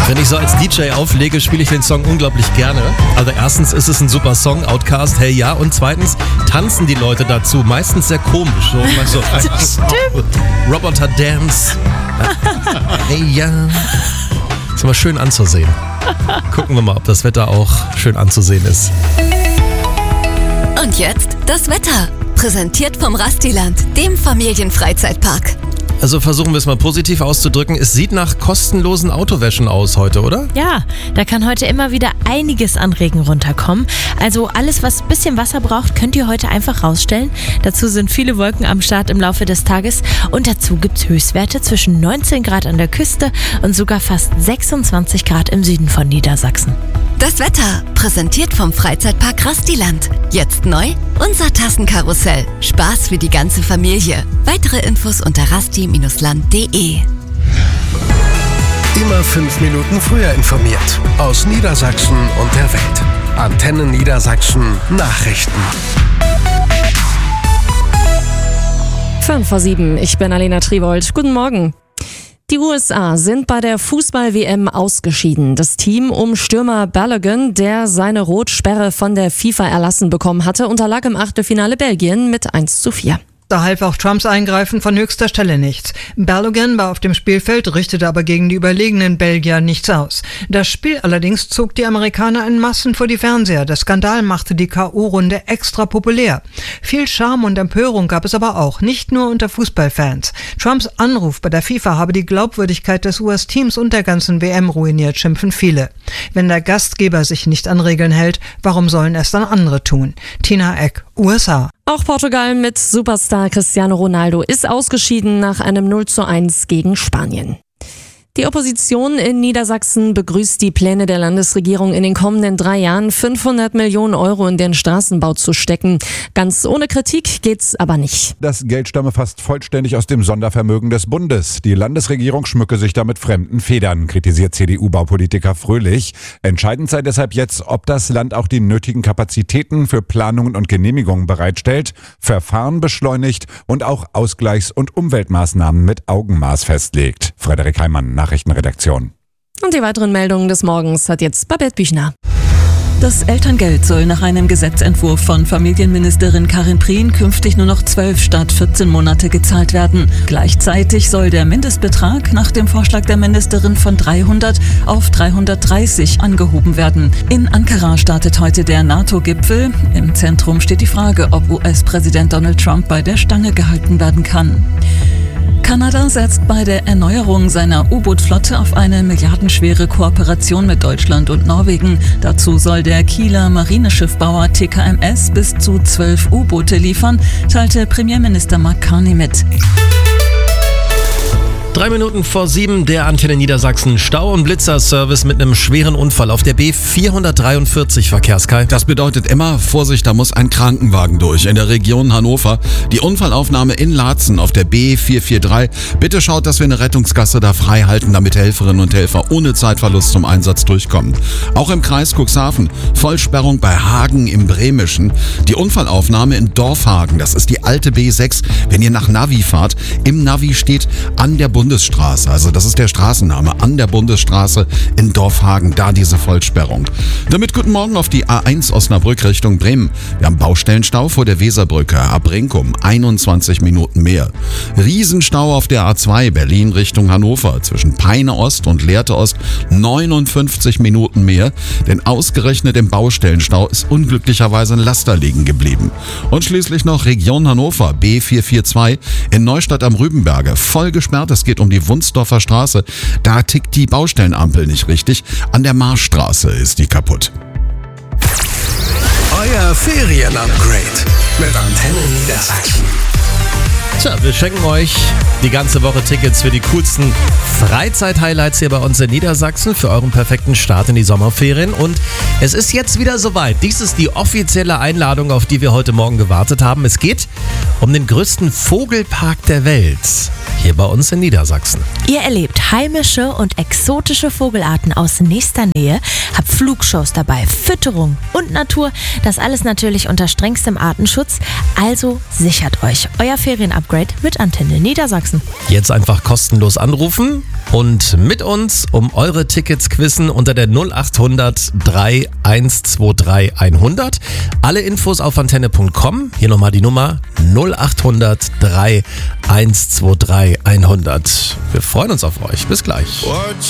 Wenn ich so als DJ auflege, spiele ich den Song unglaublich gerne. Also erstens ist es ein super Song, Outkast, hey ja. Und zweitens tanzen die Leute dazu, meistens sehr komisch. So Das stimmt. Roboter Dance. Hey ja. Ist immer schön anzusehen. Gucken wir mal, ob das Wetter auch schön anzusehen ist. Und jetzt das Wetter. Präsentiert vom Rastiland, dem Familienfreizeitpark. Also versuchen wir es mal positiv auszudrücken. Es sieht nach kostenlosen Autowäschen aus heute, oder? Ja, da kann heute immer wieder einiges an Regen runterkommen. Also alles, was ein bisschen Wasser braucht, könnt ihr heute einfach rausstellen. Dazu sind viele Wolken am Start im Laufe des Tages. Und dazu gibt es Höchstwerte zwischen 19 Grad an der Küste und sogar fast 26 Grad im Süden von Niedersachsen. Das Wetter, präsentiert vom Freizeitpark Rastiland. Jetzt neu, unser Tassenkarussell. Spaß für die ganze Familie. Weitere Infos unter rasti-land.de. Immer 5 Minuten früher informiert. Aus Niedersachsen und der Welt. Antenne Niedersachsen Nachrichten. 5:07, ich bin Alena Triwold. Guten Morgen. Die USA sind bei der Fußball-WM ausgeschieden. Das Team um Stürmer Balogun, der seine Rotsperre von der FIFA erlassen bekommen hatte, unterlag im Achtelfinale Belgien mit 1:4. Da half auch Trumps Eingreifen von höchster Stelle nichts. Balogun war auf dem Spielfeld, richtete aber gegen die überlegenen Belgier nichts aus. Das Spiel allerdings zog die Amerikaner in Massen vor die Fernseher. Der Skandal machte die K.O.-Runde extra populär. Viel Charme und Empörung gab es aber auch, nicht nur unter Fußballfans. Trumps Anruf bei der FIFA habe die Glaubwürdigkeit des US-Teams und der ganzen WM ruiniert, schimpfen viele. Wenn der Gastgeber sich nicht an Regeln hält, warum sollen es dann andere tun? Tina Eck, USA. Auch Portugal mit Superstar Cristiano Ronaldo ist ausgeschieden nach einem 0:1 gegen Spanien. Die Opposition in Niedersachsen begrüßt die Pläne der Landesregierung, in den kommenden 3 Jahren 500 Millionen Euro in den Straßenbau zu stecken. Ganz ohne Kritik geht's aber nicht. Das Geld stamme fast vollständig aus dem Sondervermögen des Bundes. Die Landesregierung schmücke sich damit fremden Federn, kritisiert CDU-Baupolitiker Fröhlich. Entscheidend sei deshalb jetzt, ob das Land auch die nötigen Kapazitäten für Planungen und Genehmigungen bereitstellt, Verfahren beschleunigt und auch Ausgleichs- und Umweltmaßnahmen mit Augenmaß festlegt. Frederik Heimann, Nachrichtenredaktion. Und die weiteren Meldungen des Morgens hat jetzt Babette Büchner. Das Elterngeld soll nach einem Gesetzentwurf von Familienministerin Karin Prien künftig nur noch 12 statt 14 Monate gezahlt werden. Gleichzeitig soll der Mindestbetrag nach dem Vorschlag der Ministerin von 300 auf 330 angehoben werden. In Ankara startet heute der NATO-Gipfel. Im Zentrum steht die Frage, ob US-Präsident Donald Trump bei der Stange gehalten werden kann. Kanada setzt bei der Erneuerung seiner U-Boot-Flotte auf eine milliardenschwere Kooperation mit Deutschland und Norwegen. Dazu soll der Kieler Marineschiffbauer TKMS bis zu 12 U-Boote liefern, teilte Premierminister Mark Carney mit. 3 Minuten vor 7, der Antenne Niedersachsen Stau- und Blitzerservice mit einem schweren Unfall auf der B443 Verkehrskai. Das bedeutet immer Vorsicht, da muss ein Krankenwagen durch. In der Region Hannover die Unfallaufnahme in Laatzen auf der B443. Bitte schaut, dass wir eine Rettungsgasse da frei halten, damit Helferinnen und Helfer ohne Zeitverlust zum Einsatz durchkommen. Auch im Kreis Cuxhaven Vollsperrung bei Hagen im Bremischen. Die Unfallaufnahme in Dorfhagen, das ist die alte B6. Wenn ihr nach Navi fahrt, im Navi steht an der Bundesstraße, also das ist der Straßenname, an der Bundesstraße in Dorfhagen, da diese Vollsperrung. Damit guten Morgen auf die A1 Osnabrück Richtung Bremen. Wir haben Baustellenstau vor der Weserbrücke, ab Brinkum, 21 Minuten mehr. Riesenstau auf der A2 Berlin Richtung Hannover, zwischen Peine Ost und Lehrte Ost, 59 Minuten mehr, denn ausgerechnet im Baustellenstau ist unglücklicherweise ein Laster liegen geblieben. Und schließlich noch Region Hannover, B442 in Neustadt am Rübenberge, voll gesperrt, es geht um die Wunsdorfer Straße. Da tickt die Baustellenampel nicht richtig. An der Marschstraße ist die kaputt. Euer Ferien-Upgrade mit Antenne Niedersachsen. Tja, wir schenken euch die ganze Woche Tickets für die coolsten Freizeit-Highlights hier bei uns in Niedersachsen für euren perfekten Start in die Sommerferien. Und es ist jetzt wieder soweit. Dies ist die offizielle Einladung, auf die wir heute Morgen gewartet haben. Es geht um den größten Vogelpark der Welt hier bei uns in Niedersachsen. Ihr erlebt heimische und exotische Vogelarten aus nächster Nähe, habt Flugshows dabei, Fütterung und Natur. Das alles natürlich unter strengstem Artenschutz. Also sichert euch euer Ferienupgrade Upgrade mit Antenne Niedersachsen. Jetzt einfach kostenlos anrufen und mit uns um eure Tickets quizzen unter der 0800 3123 100. Alle Infos auf antenne.com. Hier nochmal die Nummer 0800 3123 100. Wir freuen uns auf euch. Bis gleich.